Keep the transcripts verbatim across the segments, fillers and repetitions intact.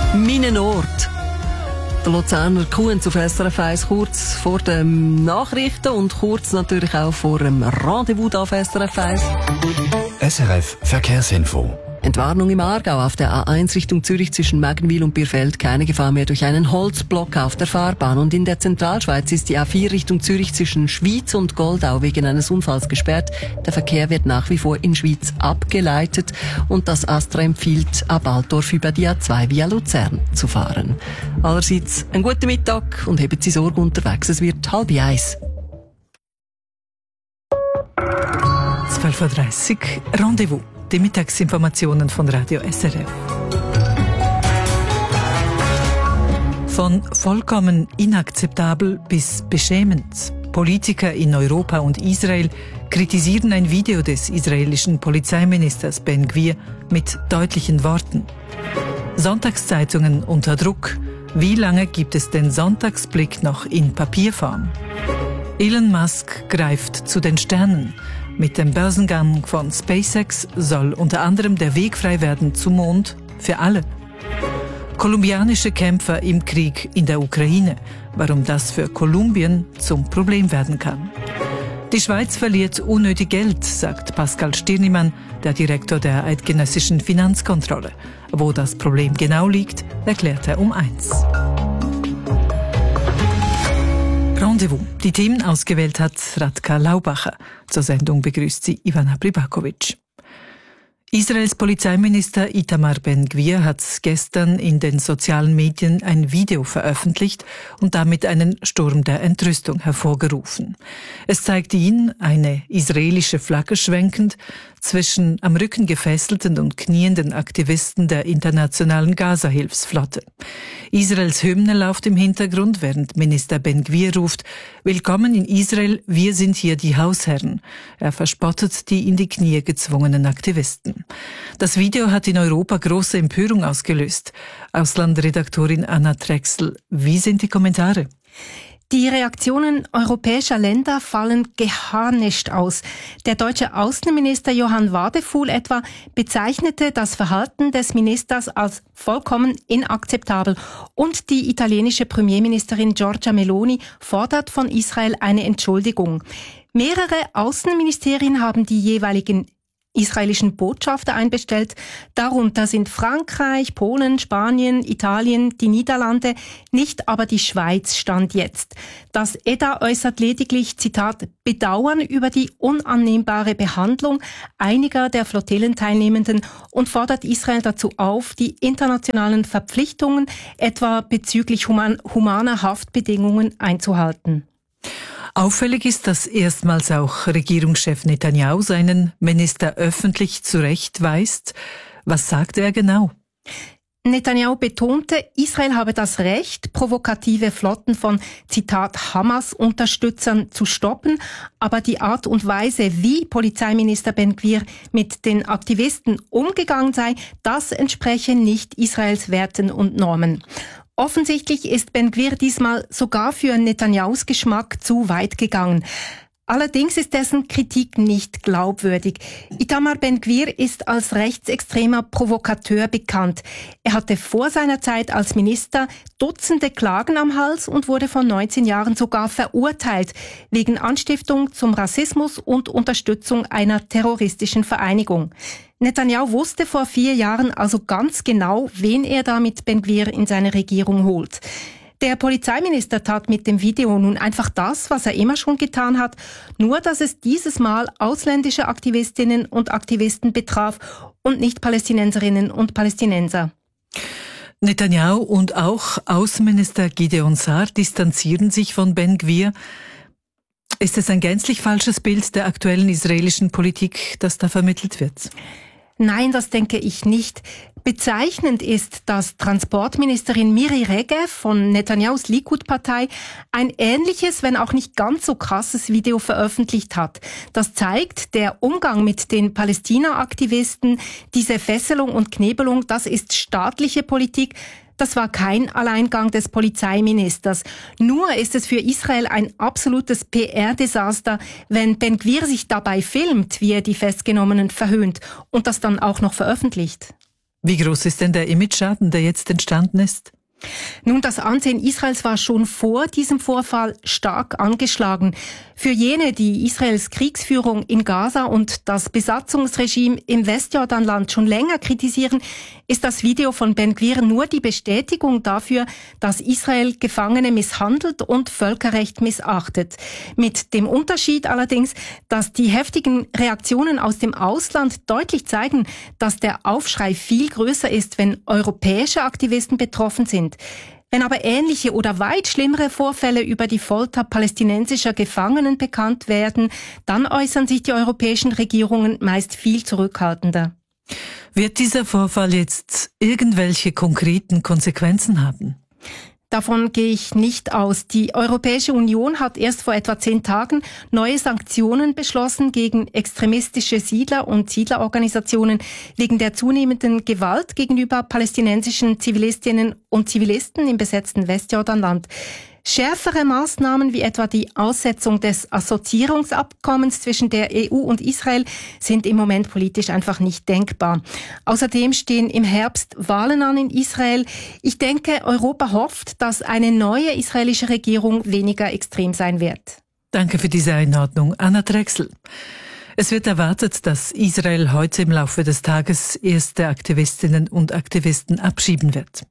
Meinen Ort. Der Luzerner Kuhn auf S R F eins kurz vor den Nachrichten und kurz natürlich auch vor dem Rendezvous auf S R F eins. S R F Verkehrsinfo. Entwarnung im Aargau auf der A eins Richtung Zürich zwischen Maggenwil und Bierfeld. Keine Gefahr mehr durch einen Holzblock auf der Fahrbahn. Und in der Zentralschweiz ist die A vier Richtung Zürich zwischen Schwyz und Goldau wegen eines Unfalls gesperrt. Der Verkehr wird nach wie vor in Schwyz abgeleitet und das ASTRA empfiehlt, ab Altdorf über die A zwei via Luzern zu fahren. Allerseits einen guten Mittag und haben Sie Sorge unterwegs. Es wird halb eins. zwölf Uhr dreißig Rendezvous. Die Mittagsinformationen von Radio S R F. Von vollkommen inakzeptabel bis beschämend. Politiker in Europa und Israel kritisieren ein Video des israelischen Polizeiministers Ben Gvir mit deutlichen Worten. Sonntagszeitungen unter Druck. Wie lange gibt es den Sonntagsblick noch in Papierform? Elon Musk greift zu den Sternen. Mit dem Börsengang von SpaceX soll unter anderem der Weg frei werden zum Mond für alle. Kolumbianische Kämpfer im Krieg in der Ukraine. Warum das für Kolumbien zum Problem werden kann. Die Schweiz verliert unnötig Geld, sagt Pascal Stirnimann, der Direktor der Eidgenössischen Finanzkontrolle. Wo das Problem genau liegt, erklärt er um eins. Rendezvous. Die Themen ausgewählt hat Radka Laubacher. Zur Sendung begrüßt sie Ivana Pribakovic. Israels Polizeiminister Itamar Ben Gvir hat gestern in den sozialen Medien ein Video veröffentlicht und damit einen Sturm der Entrüstung hervorgerufen. Es zeigt ihn, eine israelische Flagge schwenkend, zwischen am Rücken gefesselten und knienden Aktivisten der internationalen Gaza-Hilfsflotte. Israels Hymne läuft im Hintergrund, während Minister Ben Gvir ruft: Willkommen in Israel, wir sind hier die Hausherren. Er verspottet die in die Knie gezwungenen Aktivisten. Das Video hat in Europa große Empörung ausgelöst. Auslandredaktorin Anna Drechsel, wie sind die Kommentare? Die Reaktionen europäischer Länder fallen geharnischt aus. Der deutsche Außenminister Johann Wadefuhl etwa bezeichnete das Verhalten des Ministers als vollkommen inakzeptabel. Und die italienische Premierministerin Giorgia Meloni fordert von Israel eine Entschuldigung. Mehrere Außenministerien haben die jeweiligen israelischen Botschafter einbestellt. Darunter sind Frankreich, Polen, Spanien, Italien, die Niederlande, nicht aber die Schweiz stand jetzt. Das E D A äußert lediglich, Zitat, Bedauern über die unannehmbare Behandlung einiger der Flottillenteilnehmenden und fordert Israel dazu auf, die internationalen Verpflichtungen, etwa bezüglich human- humaner Haftbedingungen, einzuhalten. Auffällig ist, dass erstmals auch Regierungschef Netanyahu seinen Minister öffentlich zurechtweist. Was sagte er genau? Netanyahu betonte, Israel habe das Recht, provokative Flotten von, Zitat, Hamas-Unterstützern zu stoppen, aber die Art und Weise, wie Polizeiminister Ben Gvir mit den Aktivisten umgegangen sei, das entspreche nicht Israels Werten und Normen. Offensichtlich ist Ben Gvir diesmal sogar für Netanyahus Geschmack zu weit gegangen. Allerdings ist dessen Kritik nicht glaubwürdig. Itamar Ben Gvir ist als rechtsextremer Provokateur bekannt. Er hatte vor seiner Zeit als Minister Dutzende Klagen am Hals und wurde von neunzehn Jahren sogar verurteilt wegen Anstiftung zum Rassismus und Unterstützung einer terroristischen Vereinigung. Netanyahu wusste vor vier Jahren also ganz genau, wen er da mit Ben Gvir in seine Regierung holt. Der Polizeiminister tat mit dem Video nun einfach das, was er immer schon getan hat, nur dass es dieses Mal ausländische Aktivistinnen und Aktivisten betraf und nicht Palästinenserinnen und Palästinenser. Netanyahu und auch Außenminister Gideon Sa'ar distanzieren sich von Ben Gvir. Ist es ein gänzlich falsches Bild der aktuellen israelischen Politik, das da vermittelt wird? Nein, das denke ich nicht. Bezeichnend ist, dass Transportministerin Miri Regev von Netanyahus Likud-Partei ein ähnliches, wenn auch nicht ganz so krasses Video veröffentlicht hat. Das zeigt, der Umgang mit den Palästina-Aktivisten, diese Fesselung und Knebelung, das ist staatliche Politik. Das war kein Alleingang des Polizeiministers. Nur ist es für Israel ein absolutes P R-Desaster, wenn Ben Gvir sich dabei filmt, wie er die Festgenommenen verhöhnt und das dann auch noch veröffentlicht. Wie groß ist denn der Imageschaden, der jetzt entstanden ist? Nun, das Ansehen Israels war schon vor diesem Vorfall stark angeschlagen. Für jene, die Israels Kriegsführung in Gaza und das Besatzungsregime im Westjordanland schon länger kritisieren, ist das Video von Ben Gvir nur die Bestätigung dafür, dass Israel Gefangene misshandelt und Völkerrecht missachtet. Mit dem Unterschied allerdings, dass die heftigen Reaktionen aus dem Ausland deutlich zeigen, dass der Aufschrei viel größer ist, wenn europäische Aktivisten betroffen sind. Wenn aber ähnliche oder weit schlimmere Vorfälle über die Folter palästinensischer Gefangenen bekannt werden, dann äußern sich die europäischen Regierungen meist viel zurückhaltender. Wird dieser Vorfall jetzt irgendwelche konkreten Konsequenzen haben? Davon gehe ich nicht aus. Die Europäische Union hat erst vor etwa zehn Tagen neue Sanktionen beschlossen gegen extremistische Siedler und Siedlerorganisationen wegen der zunehmenden Gewalt gegenüber palästinensischen Zivilistinnen und Zivilisten im besetzten Westjordanland. Schärfere Maßnahmen wie etwa die Aussetzung des Assoziierungsabkommens zwischen der E U und Israel sind im Moment politisch einfach nicht denkbar. Außerdem stehen im Herbst Wahlen an in Israel. Ich denke, Europa hofft, dass eine neue israelische Regierung weniger extrem sein wird. Danke für diese Einordnung, Anna Drechsel. Es wird erwartet, dass Israel heute im Laufe des Tages erste Aktivistinnen und Aktivisten abschieben wird.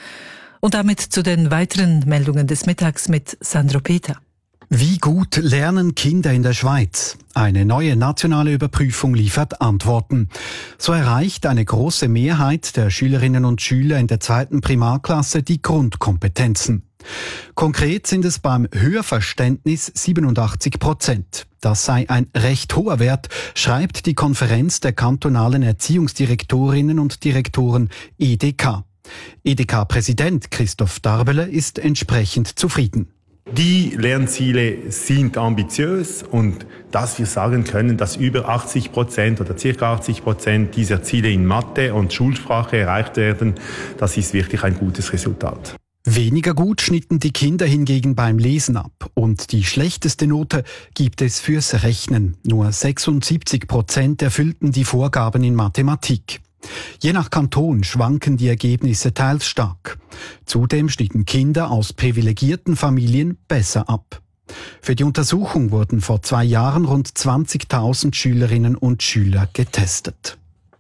Und damit zu den weiteren Meldungen des Mittags mit Sandro Peter. Wie gut lernen Kinder in der Schweiz? Eine neue nationale Überprüfung liefert Antworten. So erreicht eine große Mehrheit der Schülerinnen und Schüler in der zweiten Primarklasse die Grundkompetenzen. Konkret sind es beim Hörverständnis siebenundachtzig Prozent. Das sei ein recht hoher Wert, schreibt die Konferenz der kantonalen Erziehungsdirektorinnen und Direktoren E D K. E D K-Präsident Christoph Darbele ist entsprechend zufrieden. Die Lernziele sind ambitiös und dass wir sagen können, dass über achtzig Prozent oder circa achtzig Prozent dieser Ziele in Mathe und Schulsprache erreicht werden, das ist wirklich ein gutes Resultat. Weniger gut schnitten die Kinder hingegen beim Lesen ab und die schlechteste Note gibt es fürs Rechnen. Nur sechsundsiebzig Prozent erfüllten die Vorgaben in Mathematik. Je nach Kanton schwanken die Ergebnisse teils stark. Zudem schnitten Kinder aus privilegierten Familien besser ab. Für die Untersuchung wurden vor zwei Jahren rund zwanzigtausend Schülerinnen und Schüler getestet.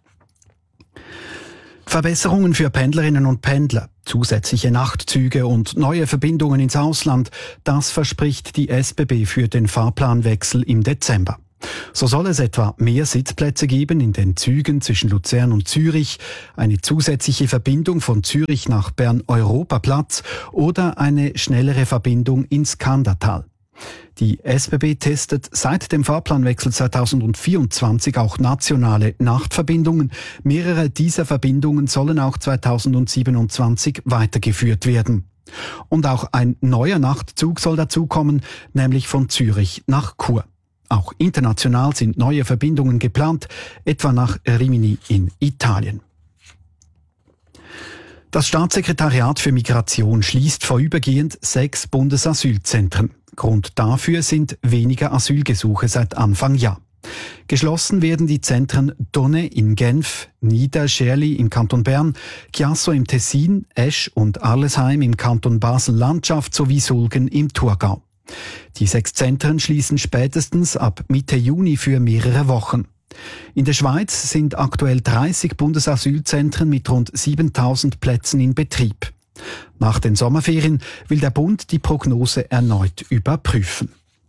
Verbesserungen für Pendlerinnen und Pendler, zusätzliche Nachtzüge und neue Verbindungen ins Ausland, das verspricht die S B B für den Fahrplanwechsel im Dezember. So soll es etwa mehr Sitzplätze geben in den Zügen zwischen Luzern und Zürich, eine zusätzliche Verbindung von Zürich nach Bern-Europaplatz oder eine schnellere Verbindung ins Kandertal. Die S B B testet seit dem Fahrplanwechsel zweitausendvierundzwanzig auch nationale Nachtverbindungen. Mehrere dieser Verbindungen sollen auch zweitausendsiebenundzwanzig weitergeführt werden. Und auch ein neuer Nachtzug soll dazukommen, nämlich von Zürich nach Chur. Auch international sind neue Verbindungen geplant, etwa nach Rimini in Italien. Das Staatssekretariat für Migration schließt vorübergehend sechs Bundesasylzentren. Grund dafür sind weniger Asylgesuche seit Anfang Jahr. Geschlossen werden die Zentren Donne in Genf, Niederscherli im Kanton Bern, Chiasso im Tessin, Esch und Arlesheim im Kanton Basel-Landschaft sowie Sulgen im Thurgau. Die sechs Zentren schließen spätestens ab Mitte Juni für mehrere Wochen. In der Schweiz sind aktuell dreißig Bundesasylzentren mit rund siebentausend Plätzen in Betrieb. Nach den Sommerferien will der Bund die Prognose erneut überprüfen.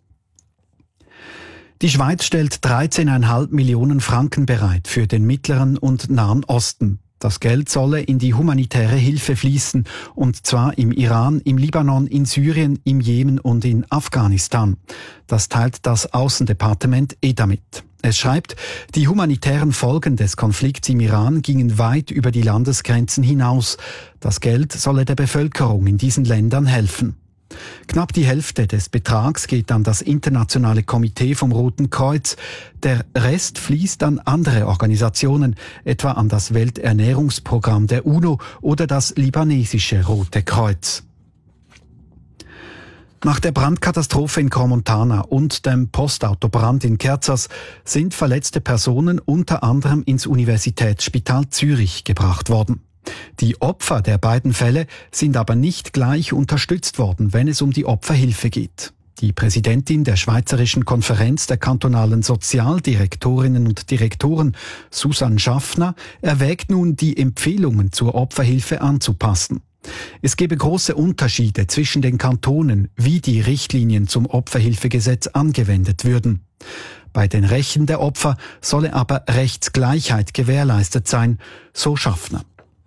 Die Schweiz stellt dreizehn Komma fünf Millionen Franken bereit für den Mittleren und Nahen Osten. Das Geld solle in die humanitäre Hilfe fließen, und zwar im Iran, im Libanon, in Syrien, im Jemen und in Afghanistan. Das teilt das Außendepartement E D A mit. Es schreibt, die humanitären Folgen des Konflikts im Iran gingen weit über die Landesgrenzen hinaus. Das Geld solle der Bevölkerung in diesen Ländern helfen. Knapp die Hälfte des Betrags geht an das internationale Komitee vom Roten Kreuz. Der Rest fließt an andere Organisationen, etwa an das Welternährungsprogramm der UNO oder das libanesische Rote Kreuz. Nach der Brandkatastrophe in Crans-Montana und dem Postautobrand in Kerzers sind verletzte Personen unter anderem ins Universitätsspital Zürich gebracht worden. Die Opfer der beiden Fälle sind aber nicht gleich unterstützt worden, wenn es um die Opferhilfe geht. Die Präsidentin der Schweizerischen Konferenz der kantonalen Sozialdirektorinnen und Direktoren, Susanne Schaffner, erwägt nun, die Empfehlungen zur Opferhilfe anzupassen. Es gebe große Unterschiede zwischen den Kantonen, wie die Richtlinien zum Opferhilfegesetz angewendet würden. Bei den Rechten der Opfer solle aber Rechtsgleichheit gewährleistet sein, so Schaffner.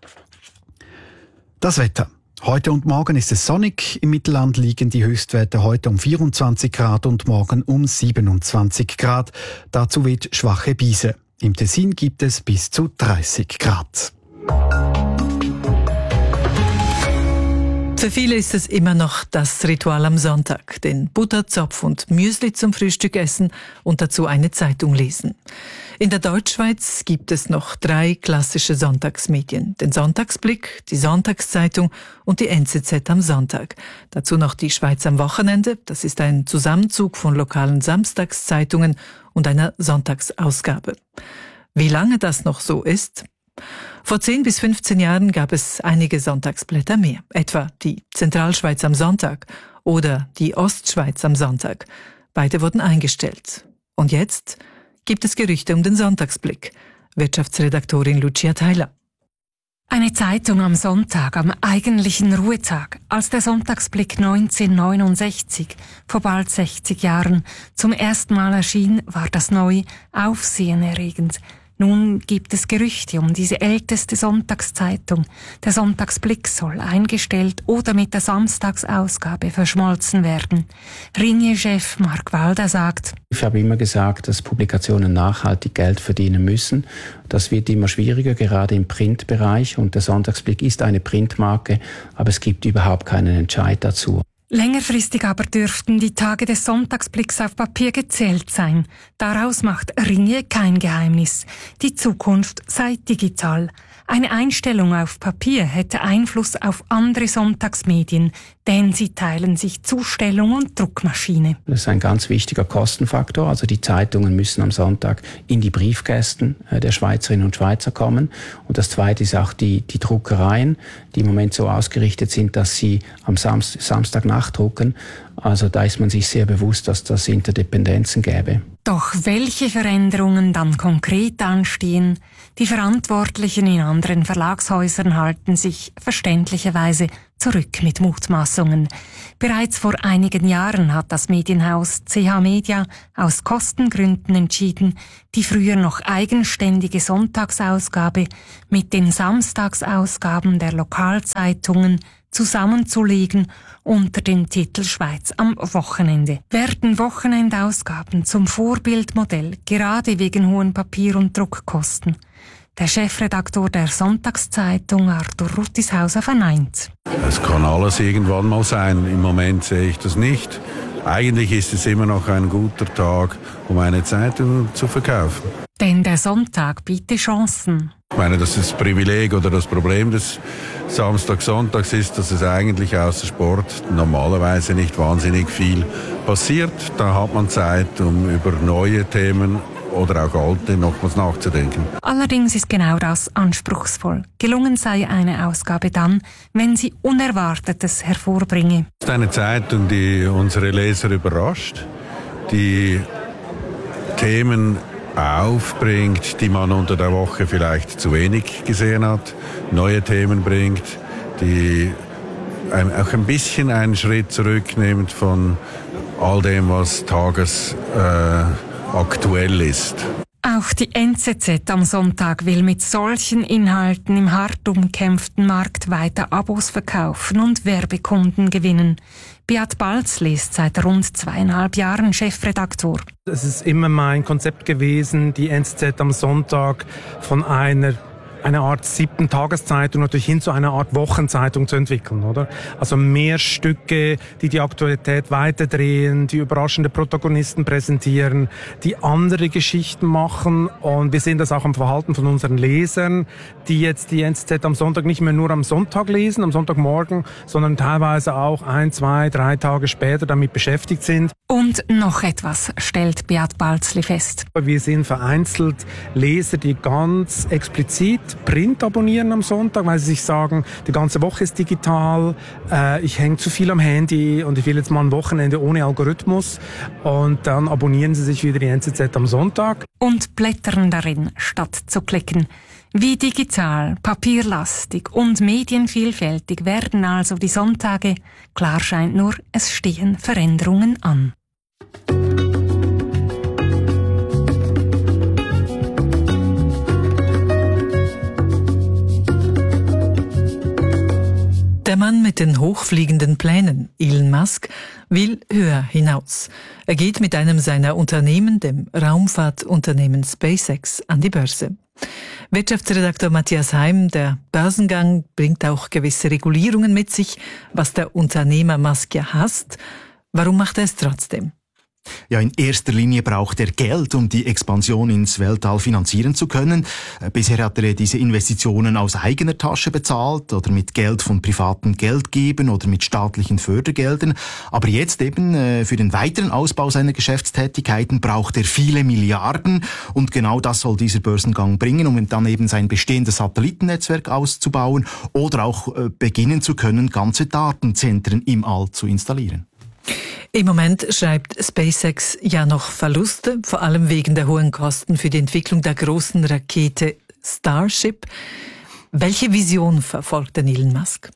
Das Wetter. Heute und morgen ist es sonnig. Im Mittelland liegen die Höchstwerte heute um vierundzwanzig Grad und morgen um siebenundzwanzig Grad. Dazu weht schwache Brise. Im Tessin gibt es bis zu dreißig Grad. Für viele ist es immer noch das Ritual am Sonntag, den Butterzopf und Müsli zum Frühstück essen und dazu eine Zeitung lesen. In der Deutschschweiz gibt es noch drei klassische Sonntagsmedien. Den Sonntagsblick, die Sonntagszeitung und die N Z Z am Sonntag. Dazu noch die Schweiz am Wochenende. Das ist ein Zusammenzug von lokalen Samstagszeitungen und einer Sonntagsausgabe. Wie lange das noch so ist? Vor zehn bis fünfzehn Jahren gab es einige Sonntagsblätter mehr, etwa die Zentralschweiz am Sonntag oder die Ostschweiz am Sonntag. Beide wurden eingestellt. Und jetzt gibt es Gerüchte um den Sonntagsblick. Wirtschaftsredaktorin Lucia Theiler. Eine Zeitung am Sonntag, am eigentlichen Ruhetag, als der Sonntagsblick neunzehnhundertneunundsechzig, vor bald sechzig Jahren, zum ersten Mal erschien, war das neu, aufsehenerregend. Nun gibt es Gerüchte um diese älteste Sonntagszeitung. Der Sonntagsblick soll eingestellt oder mit der Samstagsausgabe verschmolzen werden. Ringier-Chef Mark Walder sagt: Ich habe immer gesagt, dass Publikationen nachhaltig Geld verdienen müssen. Das wird immer schwieriger, gerade im Printbereich. Und der Sonntagsblick ist eine Printmarke, aber es gibt überhaupt keinen Entscheid dazu. Längerfristig aber dürften die Tage des Sonntagsblicks auf Papier gezählt sein. Daraus macht Ringier kein Geheimnis. Die Zukunft sei digital. Eine Einstellung auf Papier hätte Einfluss auf andere Sonntagsmedien, denn sie teilen sich Zustellung und Druckmaschine. Das ist ein ganz wichtiger Kostenfaktor. Also die Zeitungen müssen am Sonntag in die Briefkästen der Schweizerinnen und Schweizer kommen. Und das Zweite ist auch die, die Druckereien, die im Moment so ausgerichtet sind, dass sie am Samst- Samstag nachdrucken. Also da ist man sich sehr bewusst, dass das Interdependenzen gäbe. Doch welche Veränderungen dann konkret anstehen? Die Verantwortlichen in anderen Verlagshäusern halten sich verständlicherweise zurück mit Mutmaßungen. Bereits vor einigen Jahren hat das Medienhaus C H Media aus Kostengründen entschieden, die früher noch eigenständige Sonntagsausgabe mit den Samstagsausgaben der Lokalzeitungen zusammenzulegen unter dem Titel Schweiz am Wochenende. Werden Wochenendausgaben zum Vorbildmodell, gerade wegen hohen Papier- und Druckkosten? Der Chefredaktor der Sonntagszeitung Arthur Ruttishauser verneint. Es kann alles irgendwann mal sein. Im Moment sehe ich das nicht. Eigentlich ist es immer noch ein guter Tag, um eine Zeitung zu verkaufen. Denn der Sonntag bietet Chancen. Ich meine, dass das Privileg oder das Problem des Samstag-Sonntags ist, dass es eigentlich außer Sport normalerweise nicht wahnsinnig viel passiert. Da hat man Zeit, um über neue Themen oder auch alte nochmals nachzudenken. Allerdings ist genau das anspruchsvoll. Gelungen sei eine Ausgabe dann, wenn sie Unerwartetes hervorbringe. Es ist eine Zeitung, die unsere Leser überrascht, die Themen aufbringt, die man unter der Woche vielleicht zu wenig gesehen hat, neue Themen bringt, die auch ein bisschen einen Schritt zurücknimmt von all dem, was tagesaktuell äh, ist. Auch die N Z Z am Sonntag will mit solchen Inhalten im hart umkämpften Markt weiter Abos verkaufen und Werbekunden gewinnen. Beat Balzli ist seit rund zweieinhalb Jahren Chefredaktor. Es ist immer mein Konzept gewesen, die N Z Z am Sonntag von einer eine Art siebten Tageszeitung natürlich hin zu einer Art Wochenzeitung zu entwickeln, oder? Also mehr Stücke, die die Aktualität weiterdrehen, die überraschende Protagonisten präsentieren, die andere Geschichten machen, und wir sehen das auch am Verhalten von unseren Lesern, die jetzt die N Z Z am Sonntag nicht mehr nur am Sonntag lesen, am Sonntagmorgen, sondern teilweise auch ein, zwei, drei Tage später damit beschäftigt sind. Und noch etwas stellt Beat Balzli fest. Wir sehen vereinzelt Leser, die ganz explizit Print abonnieren am Sonntag, weil sie sich sagen, die ganze Woche ist digital, äh, ich hänge zu viel am Handy und ich will jetzt mal ein Wochenende ohne Algorithmus, und dann abonnieren sie sich wieder die N Z Z am Sonntag. Und blättern darin, statt zu klicken. Wie digital, papierlastig und medienvielfältig werden also die Sonntage? Klar scheint nur, es stehen Veränderungen an. Der Mann mit den hochfliegenden Plänen, Elon Musk, will höher hinaus. Er geht mit einem seiner Unternehmen, dem Raumfahrtunternehmen SpaceX, an die Börse. Wirtschaftsredakteur Matthias Heim, der Börsengang bringt auch gewisse Regulierungen mit sich, was der Unternehmer Musk ja hasst. Warum macht er es trotzdem? Ja, in erster Linie braucht er Geld, um die Expansion ins Weltall finanzieren zu können. Bisher hat er diese Investitionen aus eigener Tasche bezahlt oder mit Geld von privaten Geldgebern oder mit staatlichen Fördergeldern. Aber jetzt eben äh, für den weiteren Ausbau seiner Geschäftstätigkeiten braucht er viele Milliarden, und genau das soll dieser Börsengang bringen, um dann eben sein bestehendes Satellitennetzwerk auszubauen oder auch äh, beginnen zu können, ganze Datenzentren im All zu installieren. Im Moment schreibt SpaceX ja noch Verluste, vor allem wegen der hohen Kosten für die Entwicklung der großen Rakete Starship. Welche Vision verfolgt denn Elon Musk?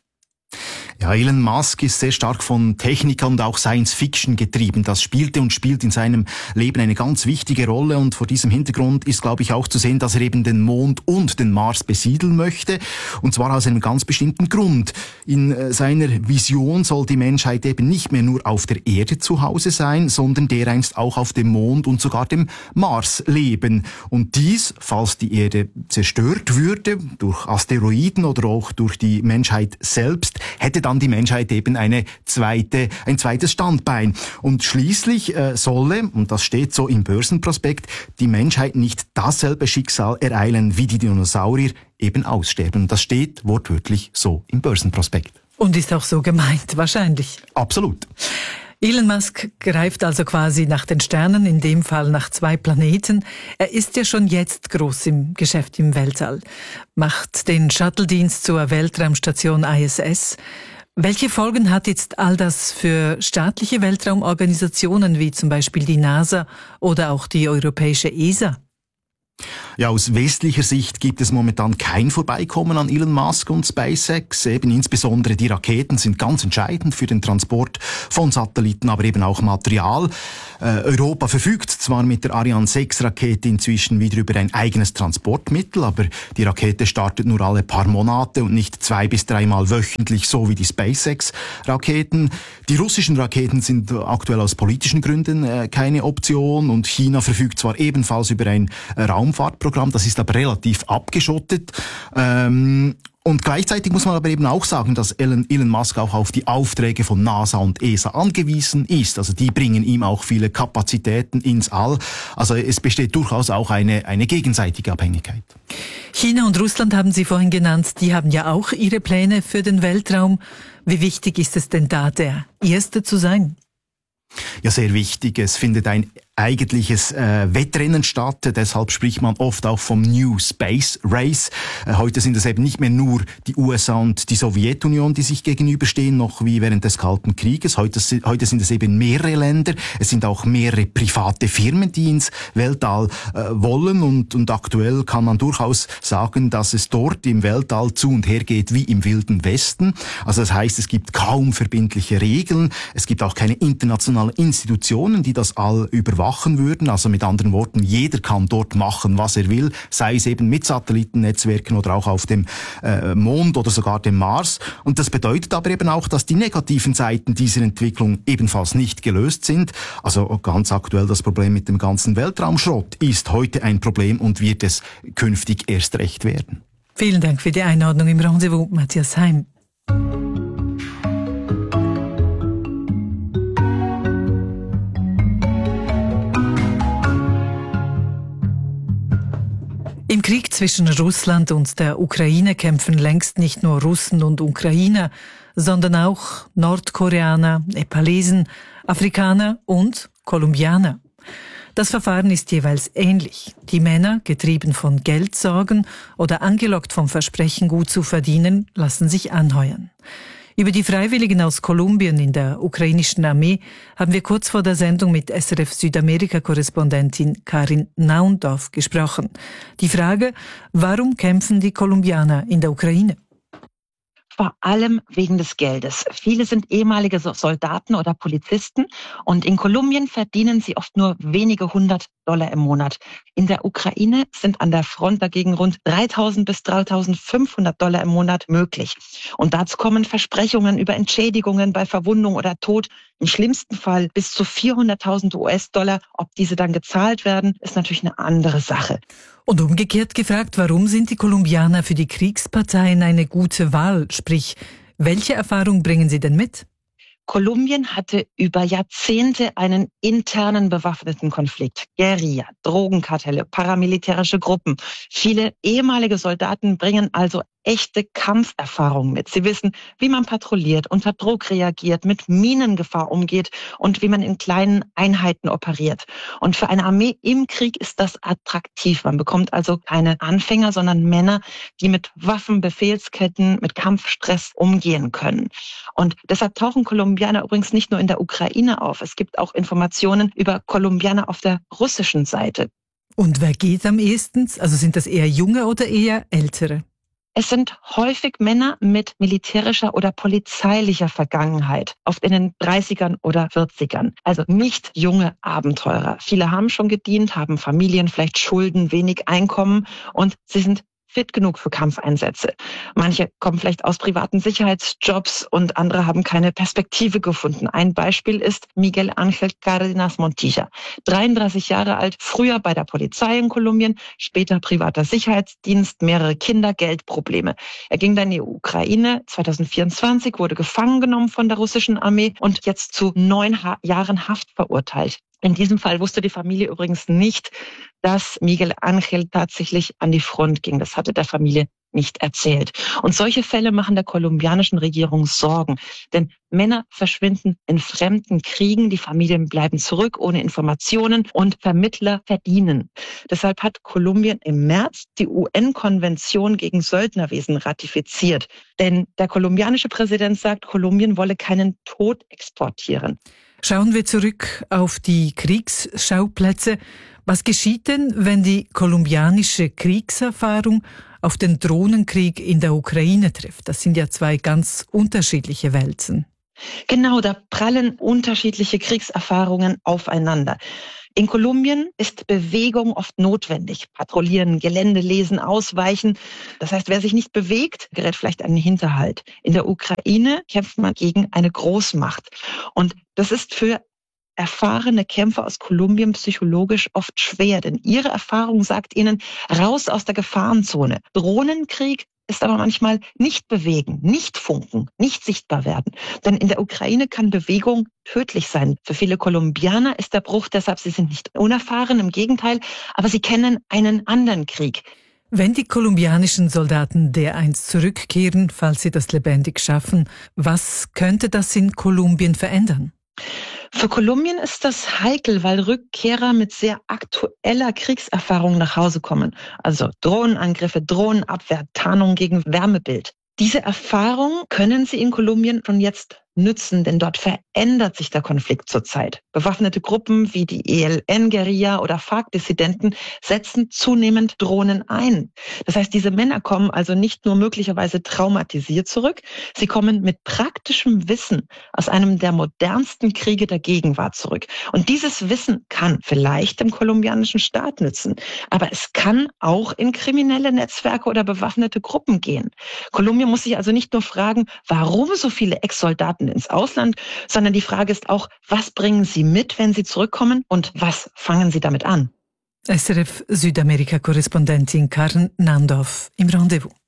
Ja, Elon Musk ist sehr stark von Technik und auch Science Fiction getrieben. Das spielte und spielt in seinem Leben eine ganz wichtige Rolle, und vor diesem Hintergrund ist, glaube ich, auch zu sehen, dass er eben den Mond und den Mars besiedeln möchte, und zwar aus einem ganz bestimmten Grund. In seiner Vision soll die Menschheit eben nicht mehr nur auf der Erde zu Hause sein, sondern dereinst auch auf dem Mond und sogar dem Mars leben. Und dies, falls die Erde zerstört würde, durch Asteroiden oder auch durch die Menschheit selbst, hätte dann die Menschheit eben eine zweite, ein zweites Standbein. Und schließlich äh, solle, und das steht so im Börsenprospekt, die Menschheit nicht dasselbe Schicksal ereilen wie die Dinosaurier, eben aussterben. Das steht wortwörtlich so im Börsenprospekt. Und ist auch so gemeint, wahrscheinlich. Absolut. Elon Musk greift also quasi nach den Sternen, in dem Fall nach zwei Planeten. Er ist ja schon jetzt groß im Geschäft im Weltall, macht den Shuttle-Dienst zur Weltraumstation I S S. Welche Folgen hat jetzt all das für staatliche Weltraumorganisationen wie zum Beispiel die NASA oder auch die europäische E S A? Ja, aus westlicher Sicht gibt es momentan kein Vorbeikommen an Elon Musk und SpaceX. Eben insbesondere die Raketen sind ganz entscheidend für den Transport von Satelliten, aber eben auch Material. Äh, Europa verfügt zwar mit der Ariane sechs Rakete inzwischen wieder über ein eigenes Transportmittel, aber die Rakete startet nur alle paar Monate und nicht zwei bis dreimal wöchentlich, so wie die SpaceX-Raketen. Die russischen Raketen sind aktuell aus politischen Gründen äh, keine Option, und China verfügt zwar ebenfalls über ein äh, Raumfahrtprogramm, das ist aber relativ abgeschottet. Ähm, und gleichzeitig muss man aber eben auch sagen, dass Elon, Elon Musk auch auf die Aufträge von NASA und E S A angewiesen ist. Also die bringen ihm auch viele Kapazitäten ins All. Also es besteht durchaus auch eine, eine gegenseitige Abhängigkeit. China und Russland haben Sie vorhin genannt, die haben ja auch ihre Pläne für den Weltraum. Wie wichtig ist es denn da, der Erste zu sein? Ja, sehr wichtig. Es findet ein eigentliches äh, Wettrennen statt. Deshalb spricht man oft auch vom New Space Race. Äh, heute sind es eben nicht mehr nur die U S A und die Sowjetunion, die sich gegenüberstehen, noch wie während des Kalten Krieges. Heute, heute sind es eben mehrere Länder. Es sind auch mehrere private Firmen, die ins Weltall äh, wollen. Und, und aktuell kann man durchaus sagen, dass es dort im Weltall zu und her geht wie im Wilden Westen. Also das heißt, es gibt kaum verbindliche Regeln. Es gibt auch keine internationalen Institutionen, die das All überwachen würden. Also mit anderen Worten, jeder kann dort machen, was er will, sei es eben mit Satellitennetzwerken oder auch auf dem äh, Mond oder sogar dem Mars. Und das bedeutet aber eben auch, dass die negativen Seiten dieser Entwicklung ebenfalls nicht gelöst sind. Also ganz aktuell das Problem mit dem ganzen Weltraumschrott ist heute ein Problem und wird es künftig erst recht werden. Vielen Dank für die Einordnung im Rendezvous, Matthias Heim. Im Krieg zwischen Russland und der Ukraine kämpfen längst nicht nur Russen und Ukrainer, sondern auch Nordkoreaner, Nepalesen, Afrikaner und Kolumbianer. Das Verfahren ist jeweils ähnlich. Die Männer, getrieben von Geldsorgen oder angelockt vom Versprechen, gut zu verdienen, lassen sich anheuern. Über die Freiwilligen aus Kolumbien in der ukrainischen Armee haben wir kurz vor der Sendung mit S R F Südamerika-Korrespondentin Karin Naundorf gesprochen. Die Frage, warum kämpfen die Kolumbianer in der Ukraine? Vor allem wegen des Geldes. Viele sind ehemalige Soldaten oder Polizisten und in Kolumbien verdienen sie oft nur wenige hundert Dollar im Monat. In der Ukraine sind an der Front dagegen rund dreitausend bis dreitausendfünfhundert Dollar im Monat möglich. Und dazu kommen Versprechungen über Entschädigungen bei Verwundung oder Tod. Im schlimmsten Fall bis zu vierhunderttausend U S-Dollar. Ob diese dann gezahlt werden, ist natürlich eine andere Sache. Und umgekehrt gefragt, warum sind die Kolumbianer für die Kriegsparteien eine gute Wahl? Sprich, welche Erfahrung bringen sie denn mit? Kolumbien hatte über Jahrzehnte einen internen bewaffneten Konflikt. Guerilla, Drogenkartelle, paramilitärische Gruppen. Viele ehemalige Soldaten bringen also echte Kampferfahrung mit. Sie wissen, wie man patrouilliert, unter Druck reagiert, mit Minengefahr umgeht und wie man in kleinen Einheiten operiert. Und für eine Armee im Krieg ist das attraktiv. Man bekommt also keine Anfänger, sondern Männer, die mit Waffen, Befehlsketten, mit Kampfstress umgehen können. Und deshalb tauchen Kolumbianer übrigens nicht nur in der Ukraine auf. Es gibt auch Informationen über Kolumbianer auf der russischen Seite. Und wer geht am ehesten? Also sind das eher junge oder eher ältere? Es sind häufig Männer mit militärischer oder polizeilicher Vergangenheit, oft in den dreißigern oder vierzigern. Also nicht junge Abenteurer. Viele haben schon gedient, haben Familien, vielleicht Schulden, wenig Einkommen und sie sind fit genug für Kampfeinsätze. Manche kommen vielleicht aus privaten Sicherheitsjobs und andere haben keine Perspektive gefunden. Ein Beispiel ist Miguel Ángel Cárdenas Montilla. dreiunddreißig Jahre alt, früher bei der Polizei in Kolumbien, später privater Sicherheitsdienst, mehrere Kinder, Geldprobleme. Er ging dann in die Ukraine zwanzig vierundzwanzig, wurde gefangen genommen von der russischen Armee und jetzt zu neun ha- Jahren Haft verurteilt. In diesem Fall wusste die Familie übrigens nicht, dass Miguel Ángel tatsächlich an die Front ging. Das hatte der Familie nicht erzählt. Und solche Fälle machen der kolumbianischen Regierung Sorgen. Denn Männer verschwinden in fremden Kriegen, die Familien bleiben zurück ohne Informationen und Vermittler verdienen. Deshalb hat Kolumbien im März die U N-Konvention gegen Söldnerwesen ratifiziert. Denn der kolumbianische Präsident sagt, Kolumbien wolle keinen Tod exportieren. Schauen wir zurück auf die Kriegsschauplätze. Was geschieht denn, wenn die kolumbianische Kriegserfahrung auf den Drohnenkrieg in der Ukraine trifft? Das sind ja zwei ganz unterschiedliche Welten. Genau, da prallen unterschiedliche Kriegserfahrungen aufeinander. In Kolumbien ist Bewegung oft notwendig. Patrouillieren, Gelände lesen, ausweichen. Das heißt, wer sich nicht bewegt, gerät vielleicht an den Hinterhalt. In der Ukraine kämpft man gegen eine Großmacht. Und das ist für erfahrene Kämpfer aus Kolumbien psychologisch oft schwer, denn ihre Erfahrung sagt ihnen, raus aus der Gefahrenzone. Drohnenkrieg ist aber manchmal nicht bewegen, nicht funken, nicht sichtbar werden. Denn in der Ukraine kann Bewegung tödlich sein. Für viele Kolumbianer ist der Bruch deshalb, sie sind nicht unerfahren, im Gegenteil, aber sie kennen einen anderen Krieg. Wenn die kolumbianischen Soldaten dereinst zurückkehren, falls sie das lebendig schaffen, was könnte das in Kolumbien verändern? Für Kolumbien ist das heikel, weil Rückkehrer mit sehr aktueller Kriegserfahrung nach Hause kommen. Also Drohnenangriffe, Drohnenabwehr, Tarnung gegen Wärmebild. Diese Erfahrung können sie in Kolumbien schon jetzt nützen, denn dort verändert sich der Konflikt zurzeit. Bewaffnete Gruppen wie die E L N-Guerilla oder FARC-Dissidenten setzen zunehmend Drohnen ein. Das heißt, diese Männer kommen also nicht nur möglicherweise traumatisiert zurück, sie kommen mit praktischem Wissen aus einem der modernsten Kriege der Gegenwart zurück. Und dieses Wissen kann vielleicht dem kolumbianischen Staat nützen, aber es kann auch in kriminelle Netzwerke oder bewaffnete Gruppen gehen. Kolumbien muss sich also nicht nur fragen, warum so viele Ex-Soldaten ins Ausland, sondern die Frage ist auch, was bringen sie mit, wenn sie zurückkommen und was fangen sie damit an? S R F Südamerika-Korrespondentin Karin Naundorf im Rendezvous.